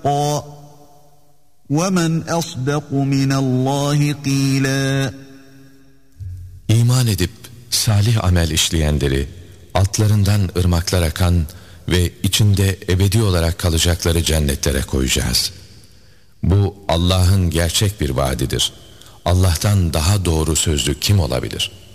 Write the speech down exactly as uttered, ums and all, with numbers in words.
وَمَنْ أَصْدَقُ مِنَ اللّٰهِ قِيلًا. İman edip salih amel işleyenleri, altlarından ırmaklar akan ve içinde ebedi olarak kalacakları cennetlere koyacağız. Bu Allah'ın gerçek bir vaadidir. Allah'tan daha doğru sözlü kim olabilir?